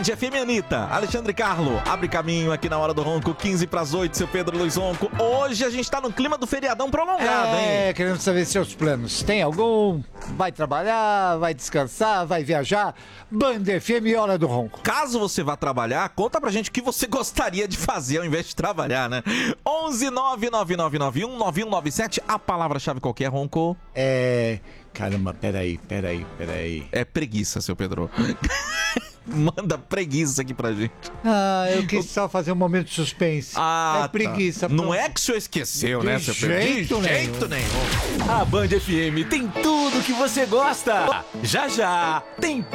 FM, Anitta, Alexandre Carlo, abre caminho aqui na Hora do Ronco, 7:15, seu Pedro Luiz Ronco. Hoje a gente tá no clima do feriadão prolongado, hein? Querendo saber seus planos. Tem algum? Vai trabalhar, vai descansar, vai viajar? Band FM, Hora do Ronco. Caso você vá trabalhar, conta pra gente o que você gostaria de fazer ao invés de trabalhar, né? 11 99991 9197, a palavra-chave qualquer, Ronco. Caramba, peraí. É preguiça, seu Pedro. Manda preguiça aqui pra gente. Eu quis só fazer um momento de suspense. É preguiça. Tá. Não é que o senhor esqueceu, né, seu Pedro? De jeito nenhum. A Band FM tem tudo que você gosta. Já tem